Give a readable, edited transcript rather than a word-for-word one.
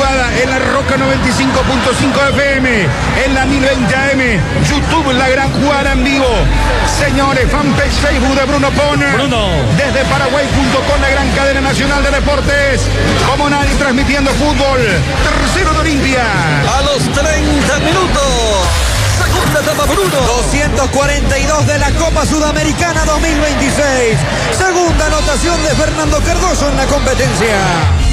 jugada en la Roca 95.5 FM, en la 1020 AM, YouTube, la gran jugada en vivo. Señores, fanpage Facebook de Bruno Pon. Desde Paraguay.com, la gran cadena nacional de deportes. Como nadie transmitiendo fútbol. Tercero de Olimpia. A los 30 minutos. Segunda etapa Bruno. 242 de la Copa Sudamericana 2026. Segunda anotación de Fernando Cardoso en la competencia.